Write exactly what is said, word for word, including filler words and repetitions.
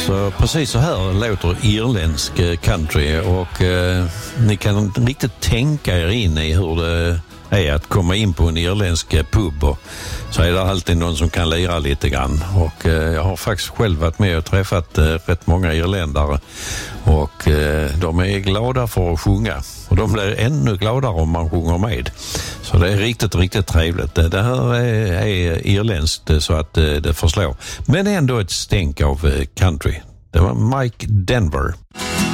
Så precis så här låter irländsk country och eh, ni kan riktigt tänka er in i hur det är att komma in på en irländsk pub och så är det alltid någon som kan lira lite grann. Och eh, jag har faktiskt själv varit med och träffat eh, rätt många irländare och eh, de är glada för att sjunga. Och de blir ännu gladare om man sjunger med. Så det är riktigt, riktigt trevligt. Det här är, är irländskt så att eh, det förslår. Men ändå ett stänk av eh, country. Det var Mike Denver.